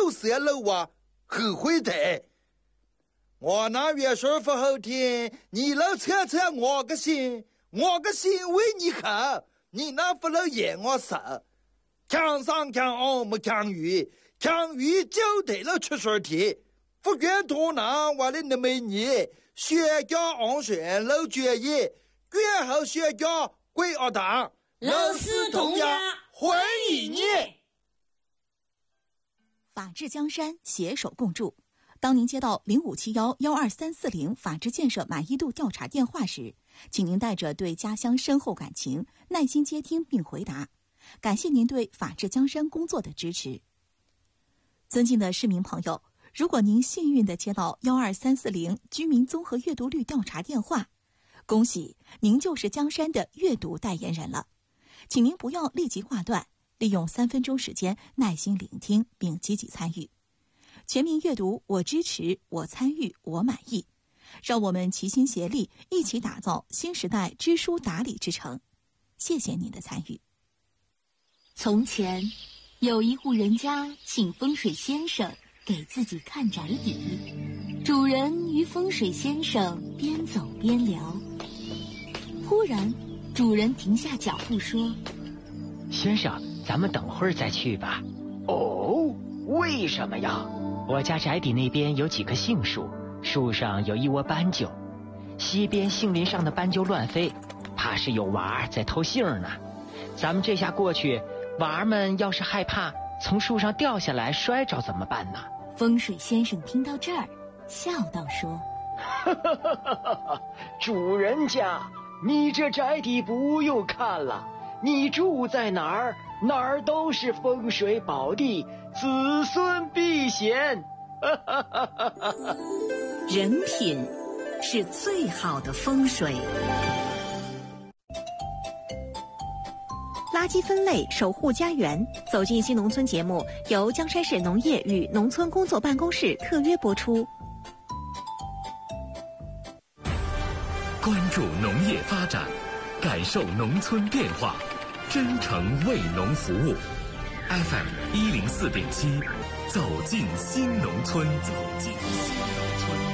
走下路啊，后悔的。我那月顺服后天，你老测测我个心为你好，你那不能言我少。强上强昂没强于，强于就得了出水题。不愿多拿我的那美女，学家昂选老决业，越后学家归二党。 老师同样欢迎你。 法治江山，携手共筑。当您接到0571-12340法治建设满意度调查电话时，请您带着对家乡深厚感情，耐心接听并回答。感谢您对法治江山工作的支持。尊敬的市民朋友，如果您幸运地接到12340居民综合阅读率调查电话，恭喜您就是江山的阅读代言人了。请您不要立即挂断，利用3分钟时间耐心聆听并积极参与。全民阅读，我支持，我参与，我满意。让我们齐心协力，一起打造新时代知书达理之城。谢谢您的参与。 从前，有一户人家请风水先生给自己看宅邸。主人与风水先生边走边聊，忽然，主人停下脚步说：“ 先生，咱们等会儿再去吧。”“ 哦，为什么呀？”“ 我家宅邸那边有几棵杏树，树上有一窝斑鸠，西边杏林上的斑鸠乱飞，怕是有娃儿在偷杏呢。咱们这下过去，娃儿们要是害怕从树上掉下来摔着怎么办呢？” 风水先生听到这儿，笑道说：“ 主人家，你这宅邸不用看了，你住在哪儿，哪儿都是风水宝地，子孙避险。” 人品是最好的风水。 垃圾分类，守护家园。走进新农村节目由江山市农业与农村工作办公室特约播出。 关注农业发展，感受农村变化，真诚为农服务。FM104.7，走进新农村，走进新农村。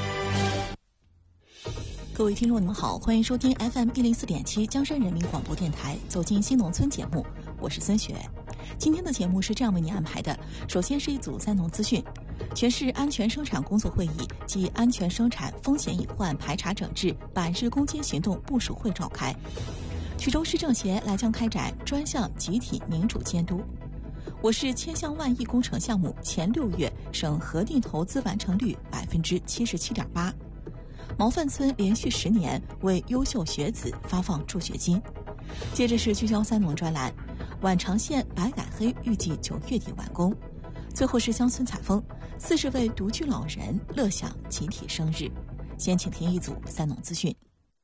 各位听众，你们好，欢迎收听 FM104.7 江山人民广播电台走进新农村节目，我是孙雪。今天的节目是这样为您安排的：首先是一组3农资讯，全市安全生产工作会议及安全生产风险隐患排查整治100日攻坚行动部署会召开。衢州市政协来将开展专项集体民主监督。我市千项万亿工程项目前6月省核定投资完成率77.8%。毛范村连续10年为优秀学子发放助学金。接着是聚焦3农专栏，宛长县白改黑预计9月底完工。最后是乡村采风，40位独居老人乐享集体生日。先请听一组3农资讯。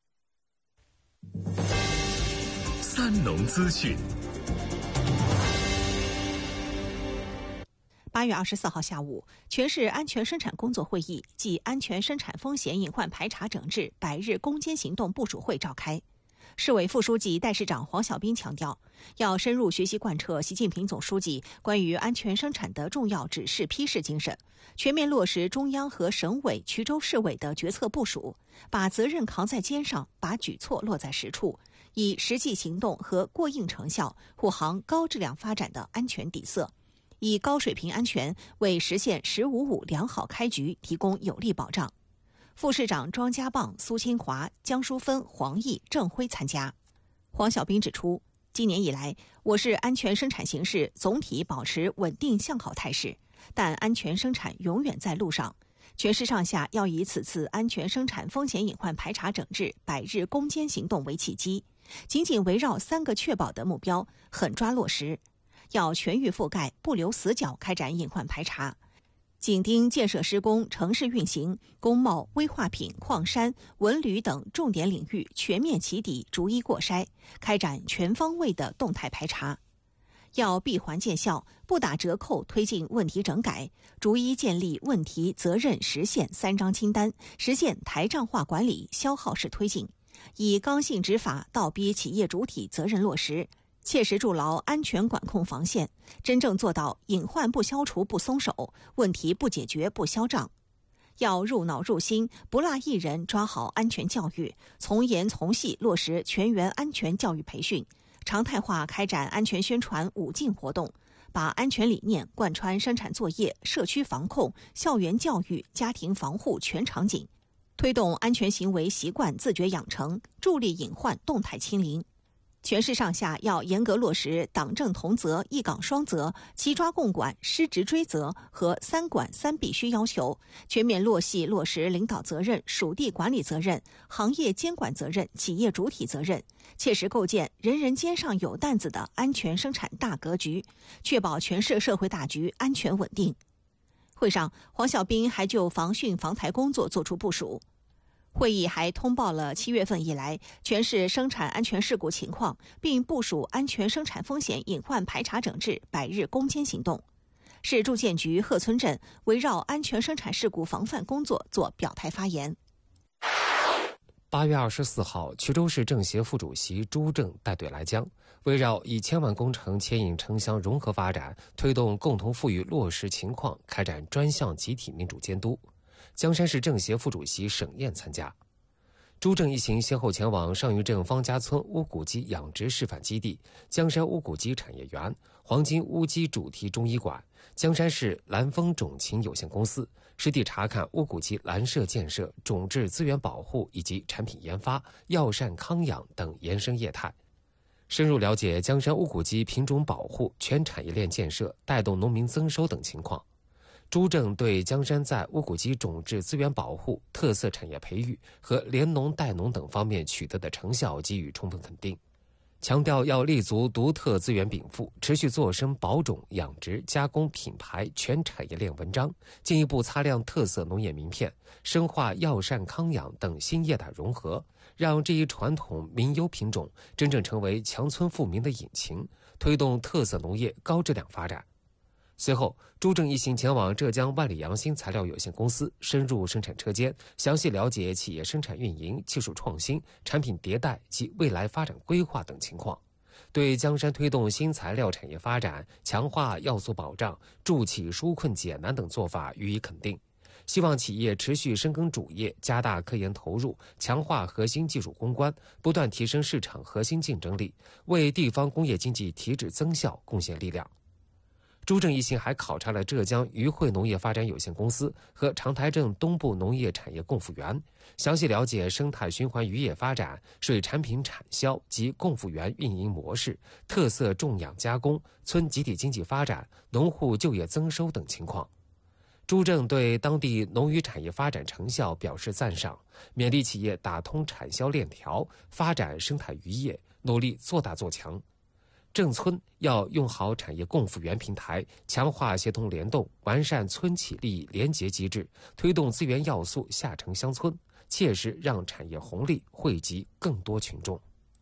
3农资讯。 8月24号下午，全市安全生产工作会议暨安全生产风险隐患排查整治100日攻坚行动部署会召开。市委副书记、代市长黄小斌强调，要深入学习贯彻习近平总书记关于安全生产的重要指示批示精神，全面落实中央和省委、衢州市委的决策部署，把责任扛在肩上，把举措落在实处，以实际行动和过硬成效护航高质量发展的安全底色，以高水平安全为实现“15-5”良好开局提供有力保障。副市长庄家棒、苏清华、江淑芬、黄毅、郑辉参加。黄小斌指出，今年以来，我市安全生产形势总体保持稳定向好态势，但安全生产永远在路上。全市上下要以此次安全生产风险隐患排查整治100日攻坚行动为契机，紧紧围绕3个确保的目标狠抓落实，要全域覆盖，不留死角开展隐患排查。紧盯建设施工、城市运行、工贸、危化品、矿山、文旅等重点领域全面起底，逐一过筛，开展全方位的动态排查。要闭环见效，不打折扣推进问题整改，逐一建立问题、责任、实现3张清单，实现台账化管理、消耗式推进，以刚性执法倒逼企业主体责任落实， 切实筑牢安全管控防线，真正做到隐患不消除不松手，问题不解决不消账。要入脑入心，不落一人抓好安全教育，从严从细落实全员安全教育培训，常态化开展安全宣传5进活动，把安全理念贯穿生产作业、社区防控、校园教育、家庭防护全场景，推动安全行为习惯自觉养成，助力隐患动态清零。全市上下要严格落实党政同责、一岗双责、齐抓共管、失职追责和3管3必须要求，全面落实领导责任、属地管理责任、行业监管责任、企业主体责任，切实构建人人肩上有担子的安全生产大格局，确保全市社会大局安全稳定。会上，黄小斌还就防汛防台工作作出部署。会议还通报了7月份以来全市生产安全事故情况，并部署安全生产风险隐患排查整治100日攻坚行动。市住建局鹤村镇围绕安全生产事故防范工作做表态发言。 8月24号，衢州市政协副主席朱正带队来江，围绕以千万工程牵引城乡融合发展，推动共同富裕落实情况开展专项集体民主监督。江山市政协副主席沈燕参加。朱正一行先后前往上虞镇方家村乌骨鸡养殖示范基地、江山乌骨鸡产业园、黄金乌鸡主题中医馆、江山市蓝丰种禽有限公司，实地查看乌骨鸡栏舍建设、种质资源保护以及产品研发、药膳康养等延伸业态，深入了解江山乌骨鸡品种保护、全产业链建设、带动农民增收等情况。朱正对江山在乌骨鸡种质资源保护、特色产业培育和联农带农等方面取得的成效给予充分肯定，强调要立足独特资源禀赋，持续做深保种、养殖、加工品牌全产业链文章，进一步擦亮特色农业名片，深化药膳康养等新业态融合，让这一传统民优品种真正成为强村富民的引擎，推动特色农业高质量发展。随后，朱正一行前往浙江万里洋新材料有限公司，深入生产车间，详细了解企业生产运营、技术创新、产品迭代及未来发展规划等情况，对江山推动新材料产业发展、强化要素保障、助企纾困解难等做法予以肯定，希望企业持续深耕主业，加大科研投入，强化核心技术攻关，不断提升市场核心竞争力，为地方工业经济提质增效贡献力量。朱正一行还考察了浙江渔汇农业发展有限公司和长台镇东部农业产业共复园，详细了解生态循环渔业发展、水产品产销及共复园运营模式、特色种养加工、村集体经济发展、农户就业增收等情况。朱正对当地农渔产业发展成效表示赞赏，勉励企业打通产销链条，发展生态渔业，努力做大做强。镇村要用好产业共复园平台，强化协同联动，完善村企利益联结机制，推动资源要素下沉乡村，切实让产业红利惠及更多群众。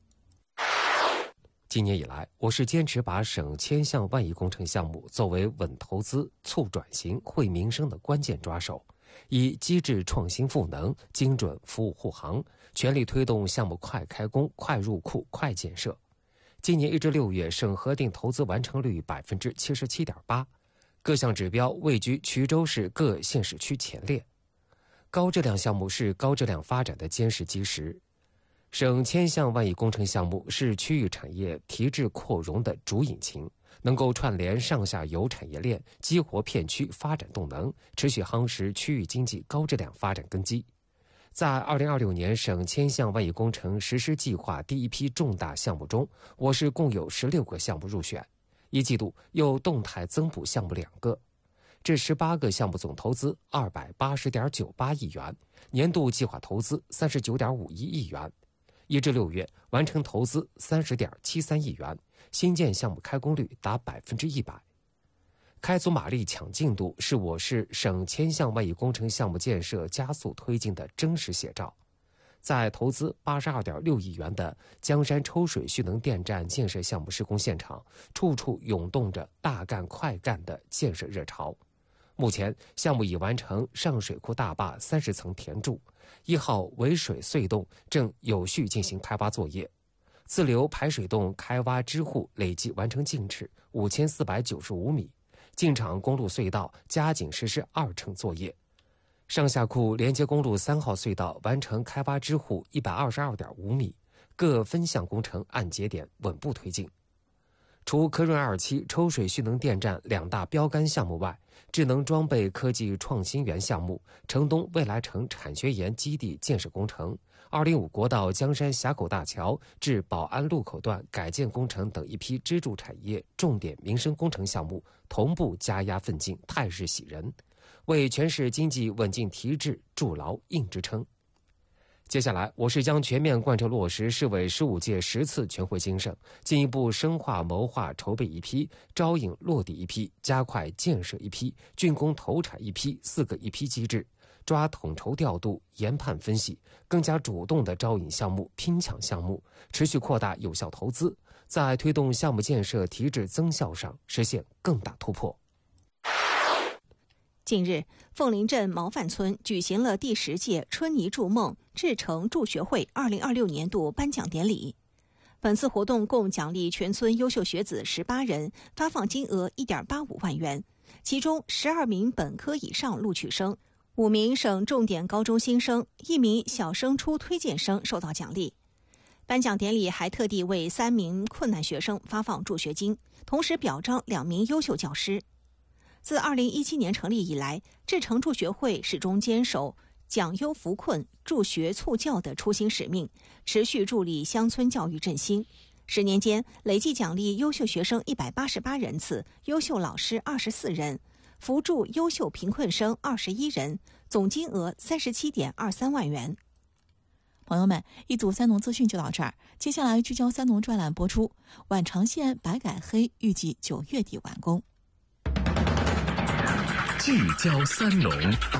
今年以来，我市坚持把省千项万亿工程项目作为稳投资、促转型、惠民生的关键抓手，以机制创新赋能、精准服务护航，全力推动项目快开工、快入库、快建设。今年1至6月，省核定投资完成率77.8%，各项指标位居衢州市各县市区前列。高质量项目是高质量发展的坚实基石。省千项万亿工程项目是区域产业提质扩容的主引擎，能够串联上下游产业链，激活片区发展动能，持续夯实区域经济高质量发展根基。在2026年省千项万亿工程实施计划第一批重大项目中，我市共有16个项目入选，1季度又动态增补项目2个，这18个项目总投资280.98亿元，年度计划投资39.51亿元。1至6月完成投资30.73亿元，新建项目开工率达100%。开足马力抢进度是我市省千项万亿工程项目建设加速推进的真实写照。在投资82.6亿元的江山抽水蓄能电站建设项目施工现场，处处涌动着大干快干的建设热潮。目前，项目已完成上水库大坝30层填筑，1号围水隧洞正有序进行开挖作业。 自流排水洞开挖支户累计完成净尺5495米，进场公路隧道加紧实施2程作业。上下库连接公路3号隧道完成开挖支户122.5米，各分项工程按节点稳步推进。除科润2期抽水蓄能电站2大标杆项目外，智能装备科技创新园项目、城东未来城产学研基地建设工程、205国道江山峡口大桥至宝安路口段改建工程等一批支柱产业重点民生工程项目同步加压奋进，态势喜人，为全市经济稳进提质筑牢硬支撑。接下来，我市将全面贯彻落实市委15届10次全会精神，进一步深化谋划筹备一批、招引落地一批、加快建设一批、竣工投产一批4个一批机制，抓统筹调度、研判分析，更加主动地招引项目、拼抢项目，持续扩大有效投资，在推动项目建设提质增效上实现更大突破。 近日，凤林镇毛范村举行了第10届春泥筑梦志诚助学会2026年度颁奖典礼。本次活动共奖励全村优秀学子18人，发放金额1.85万元，其中12名本科以上录取生、5名省重点高中新生、1名小升初推荐生受到奖励。颁奖典礼还特地为3名困难学生发放助学金，同时表彰2名优秀教师。自2017年成立以来，志诚助学会始终坚守讲优扶困、助学促教的初心使命，持续助力乡村教育振兴。10年间，累计奖励优秀学生188人次，优秀老师24人，扶助优秀贫困生21人，总金额37.23万元。 朋友们，一组三农资讯就到这儿，接下来聚焦三农专栏播出。宛长线白改黑预计9月底完工。 聚焦三农。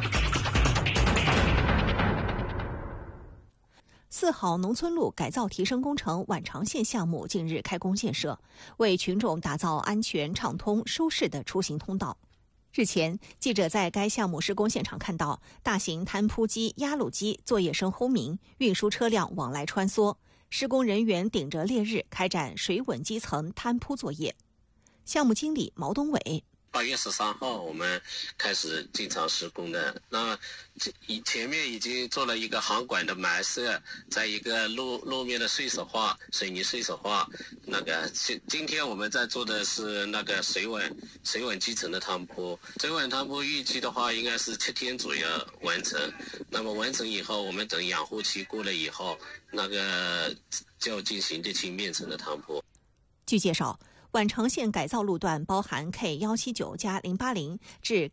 4号农村路改造提升工程宛长线项目近日开工建设，为群众打造安全、畅通、舒适的出行通道。日前，记者在该项目施工现场看到，大型摊铺机、压路机作业声轰鸣，运输车辆往来穿梭，施工人员顶着烈日开展水稳基层摊铺作业。项目经理毛东伟 ：8月13号我们开始进场施工的，那前面已经做了一个航管的埋设，在一个路面的碎石化、水泥碎石化。今天我们在做的是那个水稳基层的摊铺，水稳摊铺预计的话应该是7天左右完成。那么完成以后，我们等养护期过了以后，就进行沥青面层的摊铺。 据介绍，宛长线改造路段包含 K179+080 至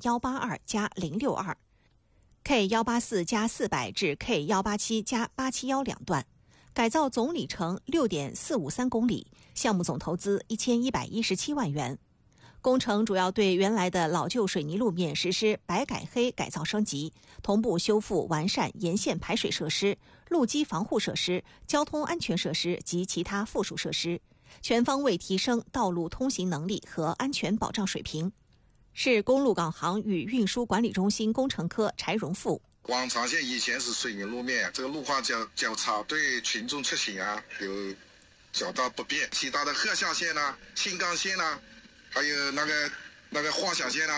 K182+062、K184+400 至 K187+871两段，改造总里程6.453公里，项目总投资1117万元。工程主要对原来的老旧水泥路面实施白改黑改造升级，同步修复完善沿线排水设施、路基防护设施、交通安全设施及其他附属设施，全方位提升道路通行能力和安全保障水平。市公路港航与运输管理中心工程科柴荣富： 宛长线以前是水泥路面，这个路况较差，对群众出行有较大不便。其他的鹤象线青冈线还有那个画响线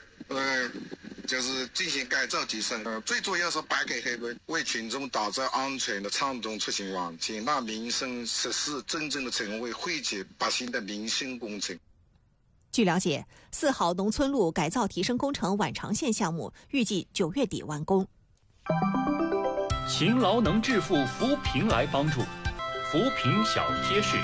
就是进行改造提升。最主要是白改黑为群众打造安全的畅通出行环境，让民生设施真正的成为惠及百姓的民生工程。 据了解，4号农村路改造提升工程宛长线项目预计9月底完工。 勤劳能致富，扶贫来帮助，扶贫小贴士。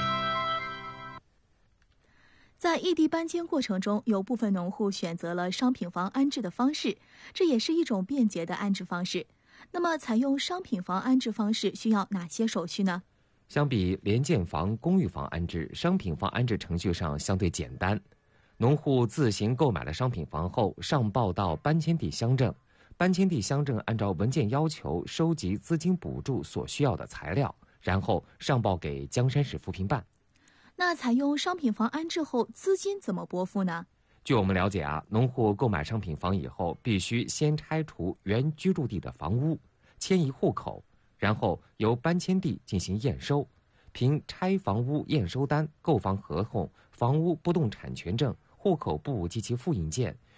在异地搬迁过程中，有部分农户选择了商品房安置的方式，这也是一种便捷的安置方式。那么，采用商品房安置方式需要哪些手续呢？ 相比联建房、公寓房安置，商品房安置程序上相对简单。农户自行购买了商品房后，上报到搬迁地乡镇，搬迁地乡镇按照文件要求收集资金补助所需要的材料，然后上报给江山市扶贫办。 那采用商品房安置后，资金怎么拨付呢？ 据我们了解农户购买商品房以后，必须先拆除原居住地的房屋，迁移户口，然后由搬迁地进行验收， 凭拆房屋验收单、购房合同、房屋不动产权证、户口簿及其复印件、